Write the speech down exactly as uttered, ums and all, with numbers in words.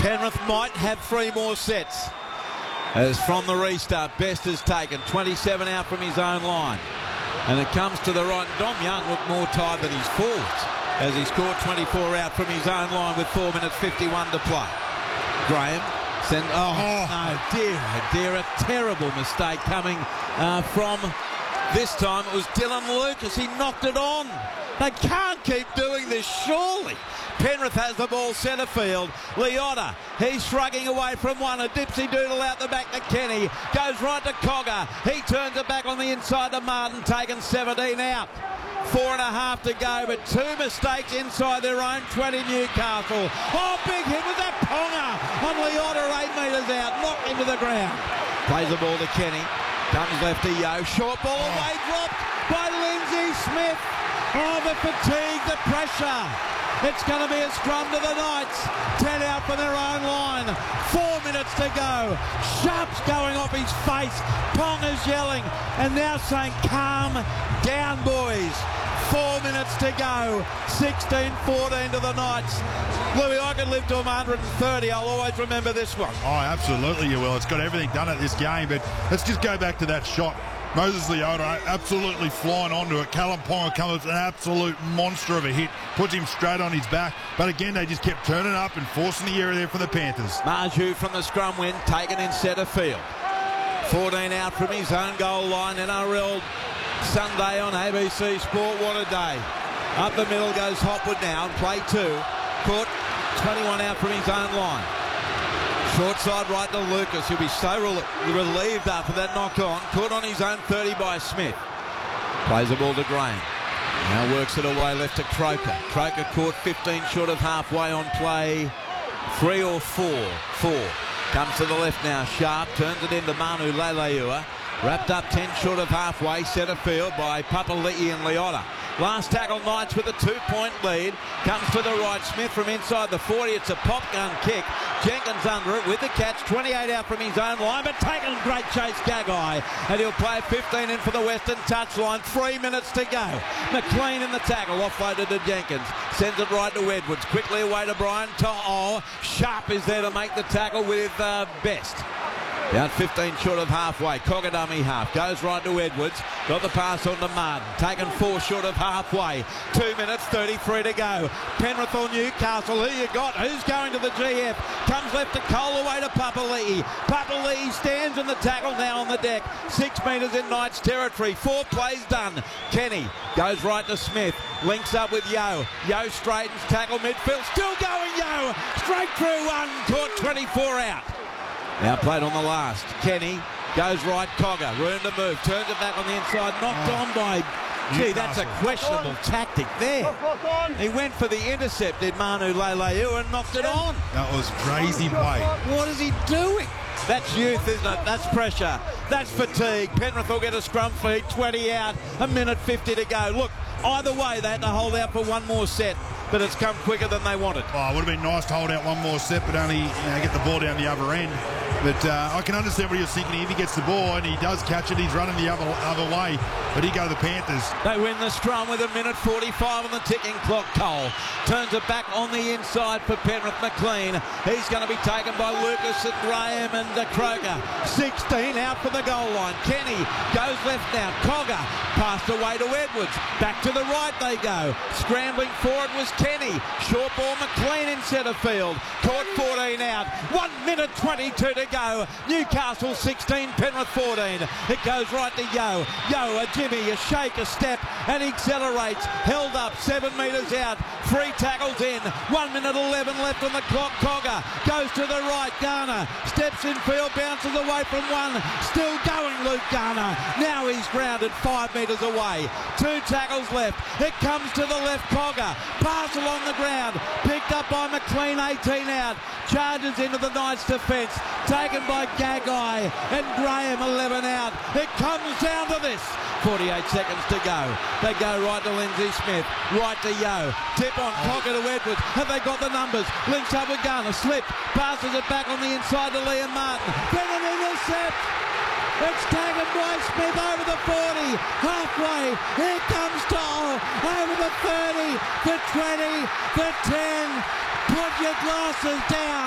Penrith might have three more sets. As from the restart, Best is taken. twenty-seven out from his own line. And it comes to the right. Dom Young looked more tired than his forwards as he scored twenty-four out from his own line with four minutes fifty-one to play. Graham send. Oh, oh. no, dear, oh dear. A terrible mistake coming uh, from, this time it was Dylan Lucas. He knocked it on. They can't keep doing this, surely. Penrith has the ball centre field. Leota, he's shrugging away from one. A dipsy doodle out the back to Kenny. Goes right to Cogger. He turns it back on the inside to Martin, taken seventeen out. Four and a half to go, but two mistakes inside their own twenty, Newcastle. Oh, big hit with that Ponga on Leota, eight metres out. Knocked him to the ground. Plays the ball to Kenny. Comes left to Yo. Short ball away, dropped by Lindsay Smith. Oh, the fatigue, the pressure. It's going to be a scrum to the Knights. ten out from their own line. Four minutes to go. Sharp's going off his face. Ponga's yelling and now saying, calm down, boys. Four minutes to go. sixteen fourteen to the Knights. Louis, I can live to them one hundred thirty. I'll always remember this one. Oh, absolutely you will. It's got everything done at this game, but let's just go back to that shot. Moses Leota absolutely flying onto it. Callum Ponga comes an absolute monster of a hit. Puts him straight on his back. But again, they just kept turning up and forcing the area there for the Panthers. Marju from the scrum win, taken in centre field. fourteen out from his own goal line. N R L Sunday on A B C Sport. What a day. Up the middle goes Hopwood now. Play two. Caught twenty-one out from his own line. Short side right to Lucas. He'll be so re relieved after that knock on. Caught on his own thirty by Smith. Plays the ball to Graham. Now works it away left to Croker. Croker caught fifteen short of halfway on play. Three or four. Four. Comes to the left now. Sharp turns it into Manu Leilua. Wrapped up ten short of halfway. Centre field by Papali'i and Leota. Last tackle, Knights with a two-point lead. Comes to the right. Smith from inside the forty. It's a pop gun kick. Jenkins under it with the catch. twenty-eight out from his own line, but taken great chase, Gagai. And he'll play fifteen in for the Western touchline. Three minutes to go. McLean in the tackle. Offloaded to Jenkins. Sends it right to Edwards. Quickly away to Brian To'o. Sharp is there to make the tackle with uh, Best. Down fifteen short of halfway. Cogger dummy half. Goes right to Edwards. Got the pass on to Martin. Taken four short of halfway. Two minutes, thirty-three to go. Penrith or Newcastle. Who you got? Who's going to the G F? Comes left to Cole, away to Papali'i. Papali'i stands in the tackle now on the deck. Six metres in Knights territory. Four plays done. Kenny goes right to Smith. Links up with Yo. Yo straightens tackle midfield. Still going Yo. Straight through one. Caught twenty-four out. Now played on the last. Kenny goes right. Cogger. Room to move. Turns it back on the inside. Knocked oh. on by... Gee, that's a questionable tactic there. He went for the intercept, did Manu Leilua, and knocked it on. That was crazy play. What is he doing? That's youth, isn't it? That's pressure. That's fatigue. Penrith will get a scrum feed. twenty out. A minute fifty to go. Look, either way, they had to hold out for one more set, but it's come quicker than they wanted. Oh, it would have been nice to hold out one more set, but only you know, get the ball down the other end. But uh, I can understand what he was thinking. If he gets the ball and he does catch it, he's running the other other way. But he go to the Panthers. They win the scrum with a minute forty-five on the ticking clock. Cole turns it back on the inside for Penrith. McLean. He's going to be taken by Lucas and Graham and uh, Croker. sixteen out for the goal line. Kenny goes left now. Cogger passed away to Edwards. Back to the right they go. Scrambling forward was Kenny. Short ball McLean in centre field. Caught fourteen out. One minute twenty-two to go. Newcastle sixteen, Penrith fourteen. It goes right to Yo. Yo, a Jimmy, a shake, a step, and he accelerates. Held up, seven metres out. Three tackles in. One minute eleven left on the clock. Cogger goes to the right. Garner steps in field, bounces away from one. Still going, Luke Garner. Now he's grounded five metres away. Two tackles left. It comes to the left. Cogger. Pass along the ground. Picked up by McLean, eighteen out. Charges into the Knights defence. Taken by Gagai and Graham, eleven out. It comes down to this. forty-eight seconds to go. They go right to Lindsay Smith, right to Yo. Tip on Cogger to Edwards. Have they got the numbers? Links up with Garner. Slip. Passes it back on the inside to Liam Martin. Then an intercept. It's taken by Smith over the forty. Halfway. Here comes To'o. Over the thirty. The twenty. The ten. Put your glasses down.